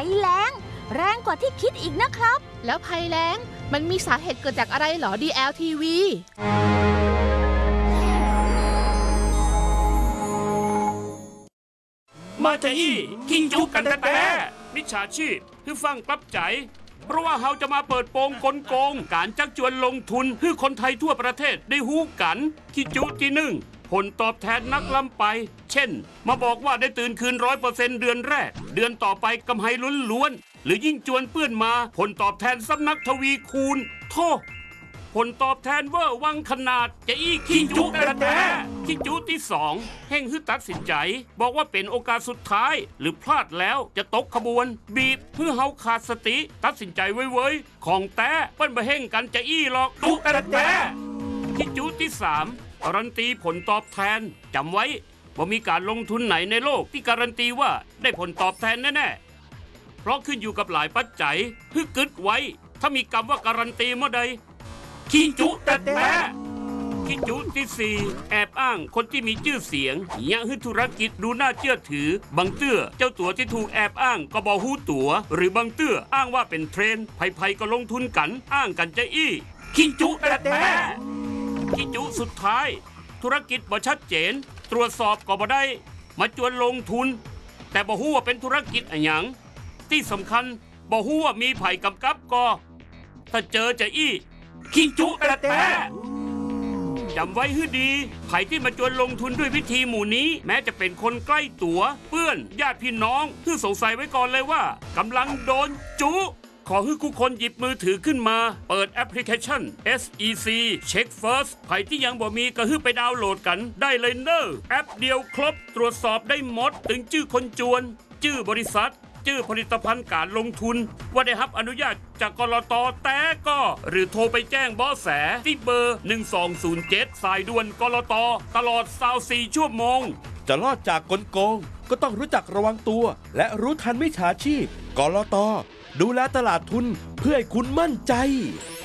ยแล้งแรงกว่าที่คิดอีกนะครับแล้วภัยแล้งมันมีสาเหตุเกิดจากอะไรหรอ DLTV มาจะอี้คิงจุกกันแต่มิจฉาชีพคือฟังกลับใจเพราะว่าเฮาจะมาเปิดโปงกลโกงการจักจวนลงทุนให้คนไทยทั่วประเทศได้ฮู้กันคิจุที่หนึ่งผลตอบแทนนักล้ำไปเช่นมาบอกว่าได้ตื่นคืน 100% เดือนแรกเดือนต่อไปกำไรล้วนๆหรือยิ่งจวนเปื้อนมาผลตอบแทนสำนักทวีคูณโทษผลตอบแทนเวอร์วังขนาดจะอี้คิงจุกันแต่คิจุที่สองเฮงฮึตัดสินใจบอกว่าเป็นโอกาสสุดท้ายหรือพลาดแล้วจะตกขบวนบีบเพื่อเฮาขาดสติตัดสินใจไว้ของแต่เปิ้นมาเฮงกันจะอี้หรอกจุกันแต่คิจุที่สามการันตีผลตอบแทนจำไว้ว่ามีการลงทุนไหนในโลกที่การันตีว่าได้ผลตอบแทนแน่ๆเพราะขึ้นอยู่กับหลายปัจจัยเพื่อกึดไว้ถ้ามีคำว่าการันตีเมื่อใดคิจุแต่คิจุที่สี่แอบอ้างคนที่มีชื่อเสียงยังให้ธุรกิจดูน่าเชื่อถือบางเตื้อเจ้าตัวที่ถูกแอบอ้างก็บ่ฮู้ตัวหรือบางเตื้ออ้างว่าเป็นเทรนด์ไผๆก็ลงทุนกันอ้างกันจะอี้คิจุแต่คิจุสุดท้ายธุรกิจบ่ชัดเจนตรวจสอบก็บ่ได้มาจวนลงทุนแต่บ่ฮู้ว่าเป็นธุรกิจอะไรหยังที่สำคัญบ่ฮู้ว่ามีไผกำกับก็ถ้าเจอจะอี้คิจุแต่จำไว้ให้ดีไผที่มาจวนลงทุนด้วยวิธีหมู่นี้แม้จะเป็นคนใกล้ตัวเพื่อนญาติพี่น้องคือสงสัยไว้ก่อนเลยว่ากำลังโดนจุขอให้ทุกคนหยิบมือถือขึ้นมาเปิดแอปพลิเคชัน SEC Check First ใครที่ยังบ่มีก็ไปดาวน์โหลดกันได้เลยเนอะแอปเดียวครบตรวจสอบได้หมดถึงชื่อคนจวนชื่อบริษัทชื่อผลิตภัณฑ์การลงทุนว่าได้รับอนุญาตจากกลต.แต่ก็หรือโทรไปแจ้งเบาะแสที่เบอร์1207สายด่วนกลต.ตลอด24ชั่วโมงจะรอดจากกลโกงก็ต้องรู้จักระวังตัวและรู้ทันมิจฉาชีพกลต.ดูแลตลาดทุนเพื่อให้คุณมั่นใจ